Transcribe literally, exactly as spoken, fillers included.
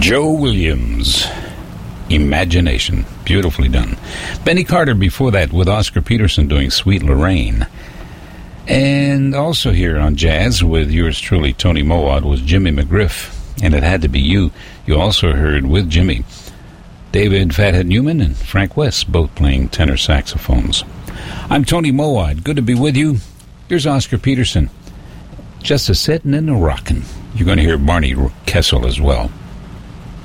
Joe Williams, Imagination. Beautifully done. Benny Carter before that with Oscar Peterson doing Sweet Lorraine. And also here on Jazz with yours truly, Tony Mowat, was Jimmy McGriff, and It Had to Be You. You also heard with Jimmy David Fathead Newman and Frank West, both playing tenor saxophones. I'm Tony Mowat. Good to be with you. Here's Oscar Peterson. Just a sitting and a rockin'. You're going to hear Barney Kessel as well.